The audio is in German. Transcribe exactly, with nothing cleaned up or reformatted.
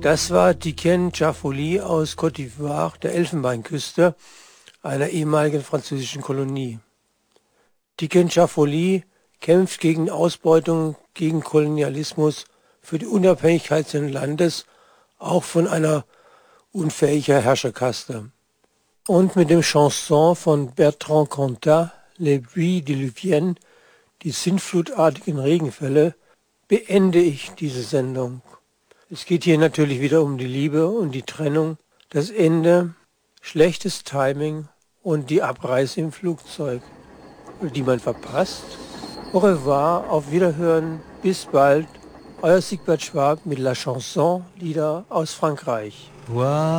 Das war Tiken Chaffouli aus Côte d'Ivoire, der Elfenbeinküste, einer ehemaligen französischen Kolonie. Tiken Chaffouli kämpft gegen Ausbeutung, gegen Kolonialismus, für die Unabhängigkeit seines Landes, auch von einer unfähiger Herrscherkaste. Und mit dem Chanson von Bertrand Cantat, Les pluies diluviennes, die sintflutartigen Regenfälle, beende ich diese Sendung. Es geht hier natürlich wieder um die Liebe und die Trennung, das Ende, schlechtes Timing und die Abreise im Flugzeug, die man verpasst. Au revoir, auf Wiederhören, bis bald, euer Siegbert Schwab mit La Chanson, Lieder aus Frankreich. Wow.